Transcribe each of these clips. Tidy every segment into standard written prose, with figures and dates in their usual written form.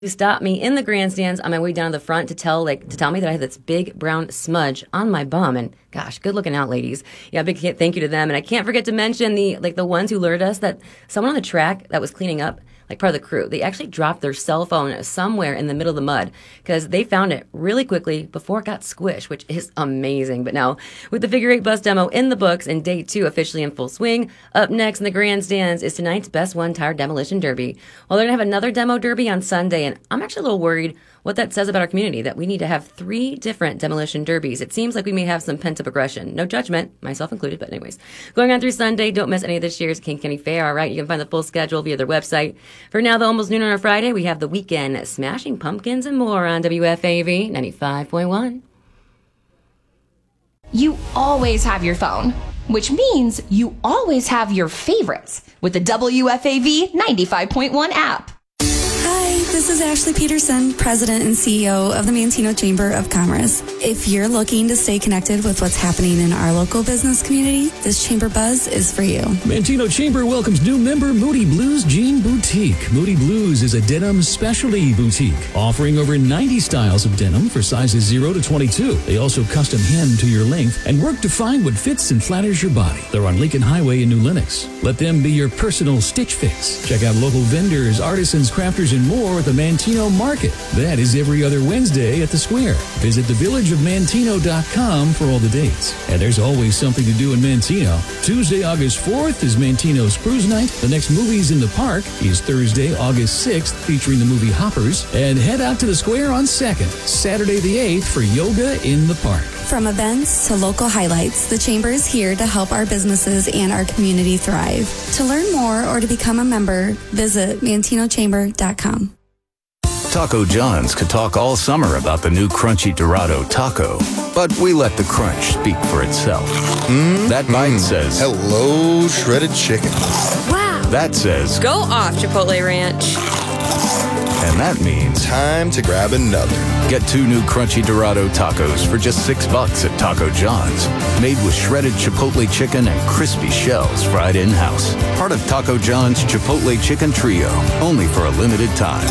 who stopped me in the grandstands on my way down to the front to tell me that I had this big brown smudge on my bum. And gosh, good looking out, ladies. Yeah, big thank you to them. And I can't forget to mention the ones who alerted us that someone on the track that was cleaning up, like part of the crew, they actually dropped their cell phone somewhere in the middle of the mud because they found it really quickly before it got squished, which is amazing. But now, with the Figure 8 bus demo in the books and day 2 officially in full swing, up next in the grandstands is tonight's Best One Tire Demolition Derby. Well, they're going to have another demo derby on Sunday, and I'm actually a little worried what that says about our community, that we need to have 3 different demolition derbies. It seems like we may have some pent-up aggression. No judgment, myself included, but anyways. Going on through Sunday, don't miss any of this year's King County Fair, all right? You can find the full schedule via their website. For now, though, almost noon on a Friday, we have the weekend Smashing Pumpkins and more on WFAV 95.1. You always have your phone, which means you always have your favorites with the WFAV 95.1 app. Hi, this is Ashley Peterson, President and CEO of the Manteno Chamber of Commerce. If you're looking to stay connected with what's happening in our local business community, this Chamber Buzz is for you. Manteno Chamber welcomes new member Moody Blues Jean Boutique. Moody Blues is a denim specialty boutique, offering over 90 styles of denim for sizes 0 to 22. They also custom hem to your length and work to find what fits and flatters your body. They're on Lincoln Highway in New Lenox. Let them be your personal Stitch Fix. Check out local vendors, artisans, crafters, and more at the Manteno Market. That is every other Wednesday at the Square. Visit thevillageofmanteno.com for all the dates. And there's always something to do in Manteno. Tuesday, August 4th is Manteno's Cruise Night. The next Movies in the Park is Thursday, August 6th, featuring the movie Hoppers. And head out to the Square on 2nd, Saturday the 8th for Yoga in the Park. From events to local highlights, the Chamber is here to help our businesses and our community thrive. To learn more or to become a member, visit mantenochamber.com. Taco John's could talk all summer about the new Crunchy Dorado taco, but we let the crunch speak for itself. That bite says, hello, shredded chicken. Wow. That says, go off, Chipotle Ranch. And that means time to grab another. Get 2 new Crunchy Dorado tacos for just $6 at Taco John's. Made with shredded Chipotle chicken and crispy shells fried in-house. Part of Taco John's Chipotle Chicken Trio. Only for a limited time.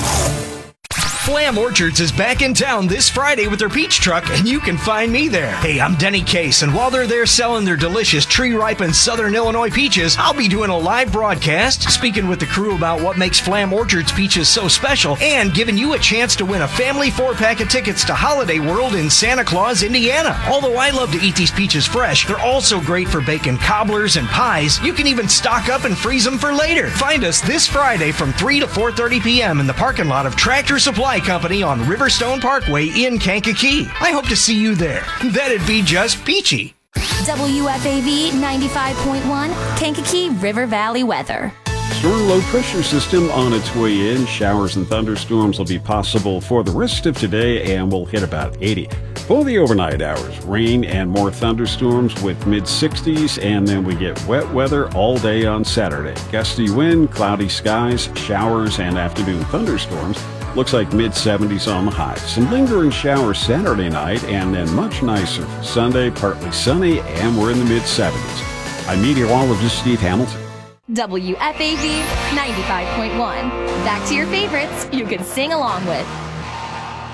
Flam Orchards is back in town this Friday with their peach truck, and you can find me there. Hey, I'm Denny Case, and while they're there selling their delicious tree-ripened Southern Illinois peaches, I'll be doing a live broadcast, speaking with the crew about what makes Flam Orchards peaches so special, and giving you a chance to win a family 4-pack of tickets to Holiday World in Santa Claus, Indiana. Although I love to eat these peaches fresh, they're also great for baking cobblers and pies. You can even stock up and freeze them for later. Find us this Friday from 3 to 4:30 p.m. in the parking lot of Tractor Supply Company on Riverstone Parkway in Kankakee. I hope to see you there. That'd be just peachy. WFAV 95.1 Kankakee River Valley weather. Storm low pressure system on its way in. Showers and thunderstorms will be possible for the rest of today and will hit about 80. For the overnight hours, rain and more thunderstorms with mid-60s, and then we get wet weather all day on Saturday. Gusty wind, cloudy skies, showers, and afternoon thunderstorms. Looks like mid-70s on the high. Some lingering showers Saturday night, and then much nicer for Sunday, partly sunny, and we're in the mid-70s. I'm meteorologist Steve Hamilton. WFAV 95.1. Back to your favorites you can sing along with.